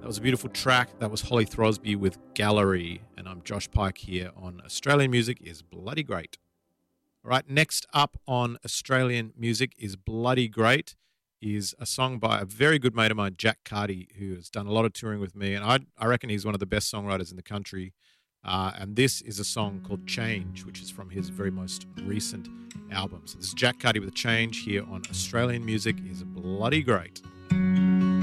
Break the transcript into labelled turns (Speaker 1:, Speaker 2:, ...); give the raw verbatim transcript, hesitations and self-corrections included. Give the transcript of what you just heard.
Speaker 1: was a beautiful track. That was Holly Throsby with Gallery, and I'm Josh Pike here on Australian Music is Bloody Great. All right, next up on Australian Music is Bloody Great is a song by a very good mate of mine, Jack Carty, who has done a lot of touring with me, and I, I reckon he's one of the best songwriters in the country. Uh, and this is a song called Change, which is from his very most recent album. So this is Jack Carty with Change here on Australian Music is Bloody Great.